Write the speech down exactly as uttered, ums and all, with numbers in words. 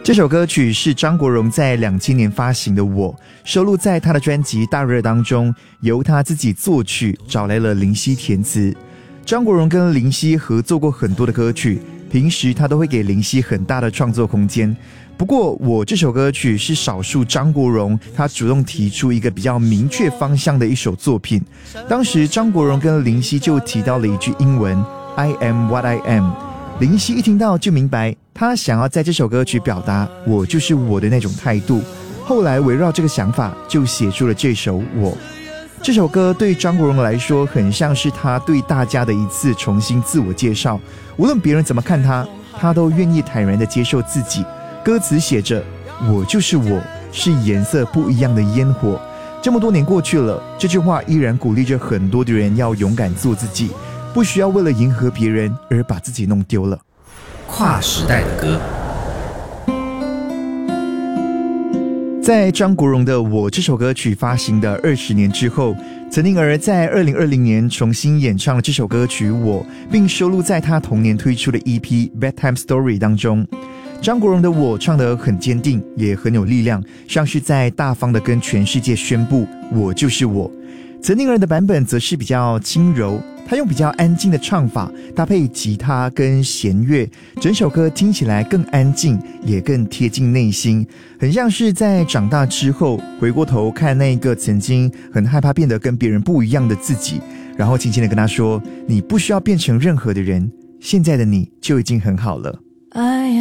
这首歌曲是张国荣在两千年发行的《我》，收录在他的专辑《大热》当中，由他自己作曲，找来了林夕填词。张国荣跟林夕合作过很多的歌曲，平时他都会给林夕很大的创作空间。不过我这首歌曲是少数张国荣他主动提出一个比较明确方向的一首作品。当时张国荣跟林夕就提到了一句英文 I am what I am， 林夕一听到就明白他想要在这首歌曲表达我就是我的那种态度，后来围绕这个想法就写出了这首我。这首歌对张国荣来说很像是他对大家的一次重新自我介绍，无论别人怎么看他，他都愿意坦然地接受自己。歌词写着我就是我，是颜色不一样的烟火。这么多年过去了，这句话依然鼓励着很多的人要勇敢做自己，不需要为了迎合别人而把自己弄丢了。 跨时代的歌， 在张国荣的《我》这首歌曲发行的二十年之后，岑宁儿在二零二零年重新演唱了这首歌曲《我》，并收录在他同年推出的 E P《Bedtime Story》当中。张国荣的《我》唱得很坚定，也很有力量，像是在大方地跟全世界宣布我就是我。岑宁儿的版本则是比较轻柔，她用比较安静的唱法搭配吉他跟弦乐，整首歌听起来更安静，也更贴近内心，很像是在长大之后回过头看那个曾经很害怕变得跟别人不一样的自己，然后轻轻地跟他说，你不需要变成任何的人，现在的你就已经很好了。